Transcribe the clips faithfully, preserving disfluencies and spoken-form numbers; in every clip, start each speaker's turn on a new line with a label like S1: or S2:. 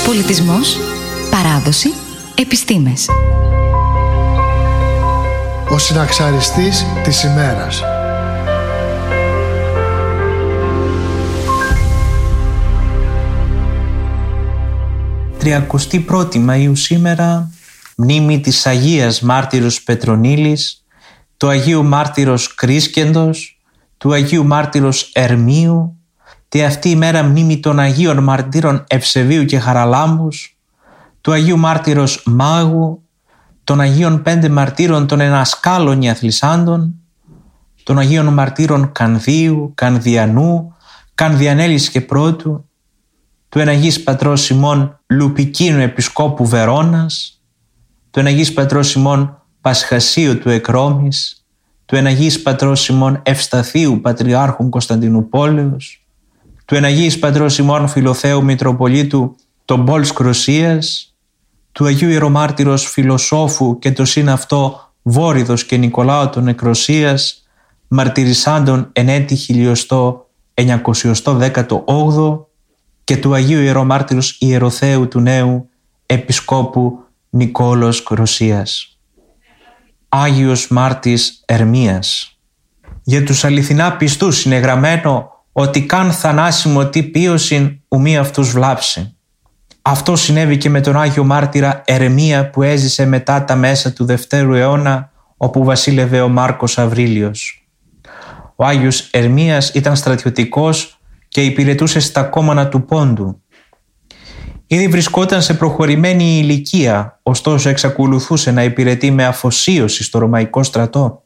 S1: Πολιτισμός, παράδοση, επιστήμες.
S2: Ο συναξαριστής της ημέρας.
S3: τριαντάτη πρώτη Μαΐου σήμερα, μνήμη της Αγίας Μάρτυρος Πετρονήλης, του Αγίου Μάρτυρος Κρίσκεντος, του Αγίου Μάρτυρος Ερμίου, τη αυτή ημέρα μνήμη των Αγίων Μαρτύρων Ευσεβίου και Χαραλάμπους, του Αγίου Μάρτυρος Μάγου, των Αγίων Πέντε Μαρτύρων των Ενασκάλων Αθλισάντων, των Αγίων Μαρτύρων Κανδίου, Κανδιανού, Κανδιανέλης και Πρώτου, του Εναγής Πατρός Σιμών Λουπικίνου Επισκόπου Βερώνας, του Εναγής Πατρός Σιμών Πασχασίου του Εκρόμης, του Εναγής Πατρός Σιμών Ευσταθίου Πατριάρχου Κωνσταντινούπολεως, του Εναγής Πατρός Σιμών Φιλοθέου Μητροπολίτου των Πόλς Κροσίας, του Αγίου Ιερομάρτυρος Φιλοσόφου και το συν αυτό Βόριδος και Νικολάου των Εκροσίας, μαρτυρισάντων εν έτη χιλιοστό εννιακοσιοστό δέκατο όγδοο, και του Αγίου Ιερομάρτυρος Ιεροθέου του Νέου Επισκόπου Νικόλος Κροσίας. Άγιος Μάρτης Ερμίας. Για τους αληθινά πιστούς είναι γραμμένο ότι καν θανάσιμο τι πίωσιν ουμή αυτούς βλάψει. Αυτό συνέβη και με τον Άγιο Μάρτυρα Ερμία που έζησε μετά τα μέσα του Δευτέρου αιώνα, όπου βασίλευε ο Μάρκος Αυρίλιος. Ο Άγιος Ερμίας ήταν στρατιωτικός και υπηρετούσε στα κόμματα του Πόντου. Ήδη βρισκόταν σε προχωρημένη ηλικία, ωστόσο εξακολουθούσε να υπηρετεί με αφοσίωση στο Ρωμαϊκό στρατό.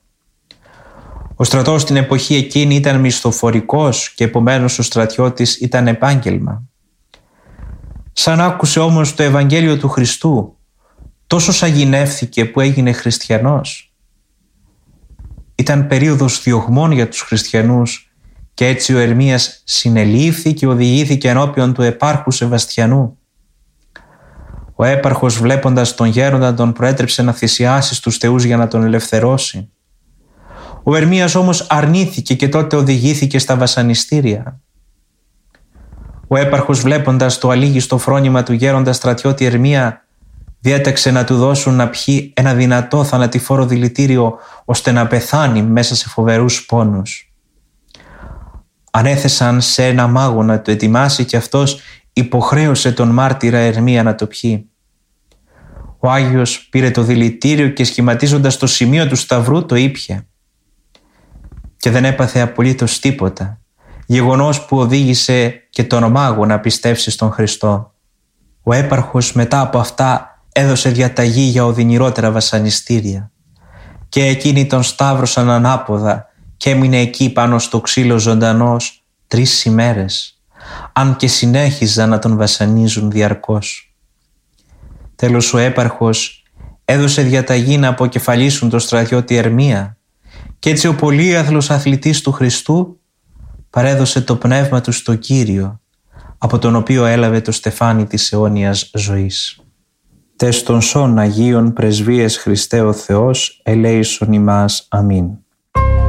S3: Ο στρατός στην εποχή εκείνη ήταν μισθοφορικός και επομένως ο στρατιώτης ήταν επάγγελμα. Σαν άκουσε όμως το Ευαγγέλιο του Χριστού, τόσο σαγηνεύθηκε που έγινε χριστιανός. Ήταν περίοδος διωγμών για τους χριστιανούς και έτσι ο Ερμίας συνελήφθη και οδηγήθηκε ενώπιον του επάρχου Σεβαστιανού. Ο έπαρχος, βλέποντας τον γέροντα, τον προέτρεψε να θυσιάσει στους θεούς για να τον ελευθερώσει. Ο Ερμίας όμως αρνήθηκε και τότε οδηγήθηκε στα βασανιστήρια. Ο έπαρχος, βλέποντας το αλήγιστο φρόνημα του γέροντα στρατιώτη Ερμία, διέταξε να του δώσουν να πιει ένα δυνατό θανατηφόρο δηλητήριο ώστε να πεθάνει μέσα σε φοβερούς πόνους. Ανέθεσαν σε ένα μάγο να το ετοιμάσει και αυτός υποχρέωσε τον μάρτυρα Ερμία να το πιει. Ο Άγιος πήρε το δηλητήριο και σχηματίζοντας το σημείο του σταυρού το ήπιε. Και δεν έπαθε απολύτως τίποτα, γεγονός που οδήγησε και τον μάγο να πιστέψει στον Χριστό. Ο έπαρχος μετά από αυτά έδωσε διαταγή για οδυνηρότερα βασανιστήρια και εκείνοι τον σταύρωσαν ανάποδα και έμεινε εκεί πάνω στο ξύλο ζωντανός τρεις ημέρες, αν και συνέχιζαν να τον βασανίζουν διαρκώς. Τέλος ο έπαρχος έδωσε διαταγή να αποκεφαλίσουν το στρατιώτη Ερμία και έτσι ο πολύαθλος αθλητής του Χριστού παρέδωσε το πνεύμα του στο Κύριο, από τον οποίο έλαβε το στεφάνι της αιώνιας ζωής. Τες των σών Αγίων Πρεσβείες Χριστέ ο Θεός ελέησον ημάς. Αμήν.